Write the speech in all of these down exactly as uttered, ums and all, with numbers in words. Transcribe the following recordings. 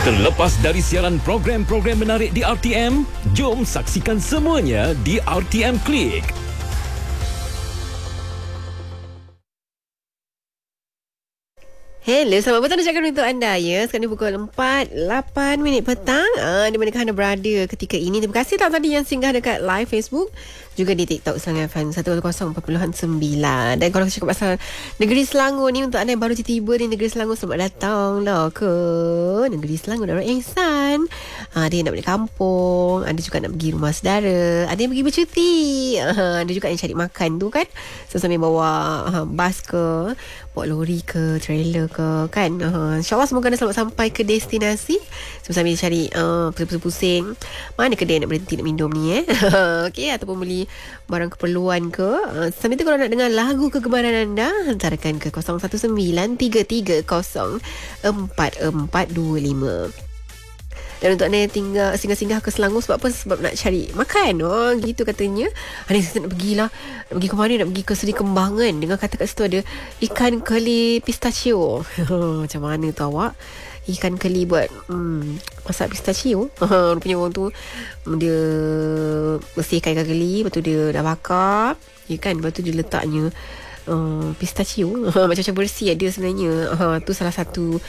Terlepas dari siaran program-program menarik di R T M, jom saksikan semuanya di R T M Klik. Hello, selamat petang ucapkan untuk anda ya. Sekarang ni pukul empat lapan minit petang. Ah, di manakah anda berada ketika ini. Terima kasih tak tadi yang singgah dekat live Facebook, juga di TikTok Selangor F M seratus empat puluh sembilan. Dan kalau cakap pasal negeri Selangor ni, untuk anda yang baru tiba di negeri Selangor, selamat datang lah ke negeri Selangor Darul Ihsan. Ah, ada yang nak balik kampung, ada juga nak pergi rumah saudara, ada yang pergi bercuti, ah, ada juga yang cari makan tu kan, so, sambil bawa ah, bas ke, bawa lori ke, trailer ke kan. ah, InsyaAllah semoga anda selamat sampai ke destinasi. So, sambil cari uh, pusing-pusing mana kedai nak berhenti nak minum ni eh. Okay, ataupun beli barang keperluan ke. Uh, sambil tu kalau nak dengar lagu kegemaran anda, hantarkan ke kosong satu sembilan tiga tiga kosong empat empat dua lima. Dan untuk anda yang tinggal singgah-singgah ke Selangor, sebab apa? Sebab nak cari makan. Oh, gitu katanya. Ada yang nak pergilah. Nak pergi ke mana? Nak pergi ke Seri Kembangan. Dengar kata kat situ ada ikan keli pistachio. Macam mana tu awak? Ikan keli buat hmm, masak pistachio. Rupanya orang tu dia bersihkan ikan keli, lepas tu dia dah bakar, ya kan? Lepas tu dia letaknya Uh, pistachio macam-macam bersih ada sebenarnya. uh, Tu salah satu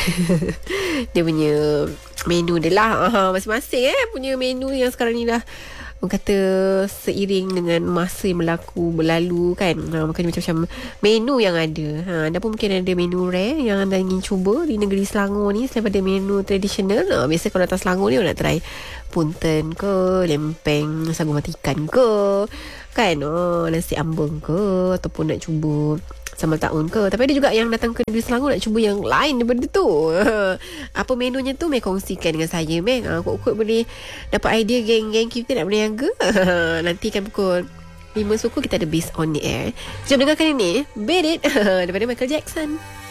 dia punya menu dia lah. uh, Masing-masing eh punya menu yang sekarang ni dah, orang kata, seiring dengan masa yang berlaku berlalu kan. uh, Makanya macam-macam menu yang ada. uh, Anda pun mungkin ada menu rare yang anda ingin cuba di negeri Selangor ni selain pada menu tradisional. uh, Biasa kalau datang Selangor ni orang nak try punten ke, lempeng sagu mati ikan ke kan, oh, nasi ambeng ke, ataupun nak cuba sambal taun ke. Tapi ada juga yang datang ke negeri Selangor nak cuba yang lain daripada tu. Apa menunya tu, meh kongsikan dengan saya meh. Kok-kok boleh dapat idea geng-geng kita nak berniaga. Nanti kan pukul lima suku kita ada Based on the Air. Jom dengarkan ini Beat It daripada Michael Jackson.